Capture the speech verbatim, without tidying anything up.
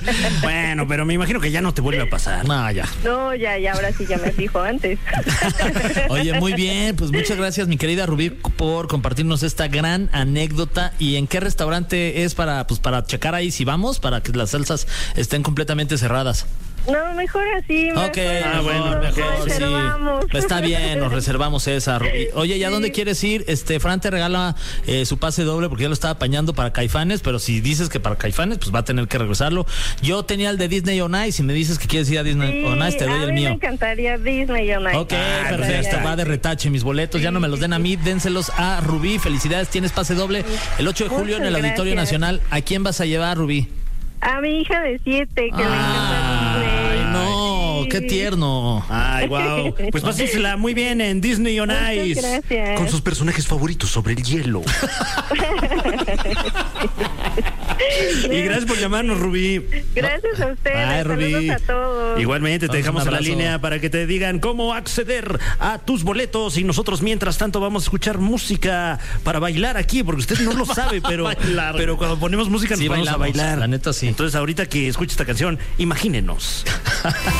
Bueno, pero me imagino que ya no te vuelve a pasar. No, ya. No, ya, ya, ahora sí ya me fijo antes. Oye, muy bien, pues muchas gracias, mi querida Rubí, por compartirnos esta gran anécdota. ¿Y en qué restaurante es para, pues, para checar ahí si vamos, para que las salsas estén completamente cerradas? No, mejor así. Ok, mejor, ah, bueno, nos mejor, reservamos. sí. Está bien, nos reservamos esa, Rubí. Oye, ¿ya sí. dónde quieres ir? Este, Fran te regala eh, su pase doble porque ya lo estaba apañando para Caifanes, pero si dices que para Caifanes, pues va a tener que regresarlo. Yo tenía el de Disney on Ice, si me dices que quieres ir a Disney sí, on Ice, te doy a el mí mío. Me encantaría Disney on Ice. Ok, ah, perfecto, va de retache mis boletos, sí, ya no me los den a mí, dénselos a Rubí. Felicidades, tienes pase doble el ocho de julio Muchas en el Auditorio gracias. Nacional. ¿A quién vas a llevar, Rubí? A mi hija de siete, que ah, le encanta Disney. No, qué tierno. Ay, wow. Pues pásensela muy bien en Disney on Muchas Ice. Gracias. Con sus personajes favoritos sobre el hielo. Y gracias por llamarnos, Rubí. Gracias a ustedes. Ay, Rubí. Saludos a todos. Igualmente te Vamos, dejamos en la línea para que te digan cómo acceder a tus boletos y nosotros mientras tanto vamos a escuchar música para bailar aquí, porque usted no lo sabe, pero, pero cuando ponemos música nos sí, vamos a bailar. La neta sí. Entonces ahorita que escuche esta canción, imagínenos.